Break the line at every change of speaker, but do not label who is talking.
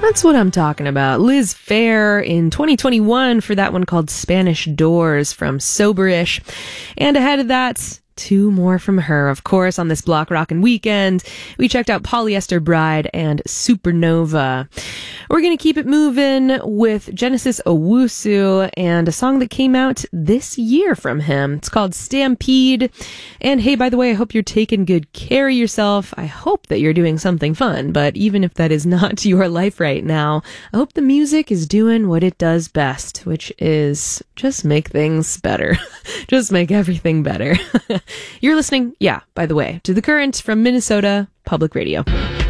That's what I'm talking about. Liz Phair in 2021 for that one called Spanish Doors from Soberish. And ahead of that, two more from her, of course, on this Block Rockin' weekend. We checked out Polyester Bride and Supernova. We're going to keep it moving with Genesis Owusu and a song that came out this year from him. It's called Stampede. And hey, by the way, I hope you're taking good care of yourself. I hope that you're doing something fun, but even if that is not your life right now, I hope the music is doing what it does best, which is just make things better. Just make everything better. You're listening, by the way, to The Current from Minnesota Public Radio.